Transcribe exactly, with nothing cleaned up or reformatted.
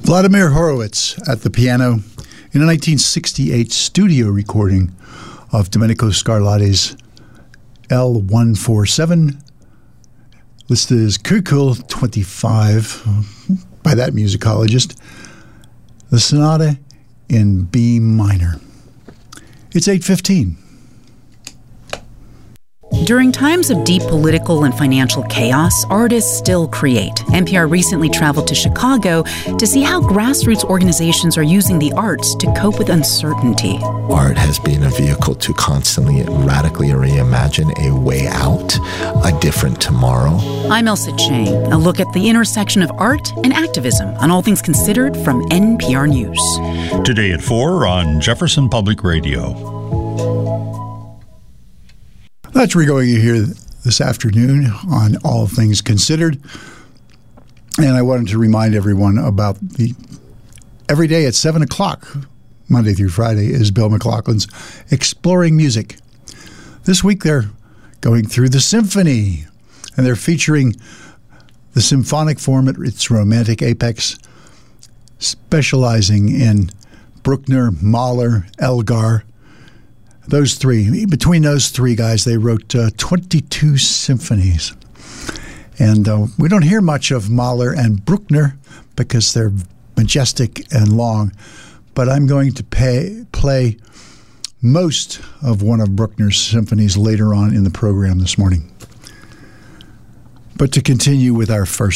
Vladimir Horowitz at the piano in a nineteen sixty-eight studio recording of Domenico Scarlatti's L one forty-seven, listed as Kukul twenty-five by that musicologist, the sonata in B minor. It's eight fifteen. During times of deep political and financial chaos, artists still create. N P R recently traveled to Chicago to see how grassroots organizations are using the arts to cope with uncertainty. Art has been a vehicle to constantly radically reimagine a way out, a different tomorrow. I'm Elsa Chang. A look at the intersection of art and activism on All Things Considered from N P R News. Today at four on Jefferson Public Radio. That's where we're going to hear this afternoon on All Things Considered. And I wanted to remind everyone about the every day at seven o'clock, Monday through Friday, is Bill McLaughlin's Exploring Music. This week they're going through the symphony, and they're featuring the symphonic form at its romantic apex, specializing in Bruckner, Mahler, Elgar. Those three, between those three guys, they wrote uh, twenty-two symphonies. And uh, we don't hear much of Mahler and Bruckner because they're majestic and long. But I'm going to pay, play most of one of Bruckner's symphonies later on in the program this morning. But to continue with our first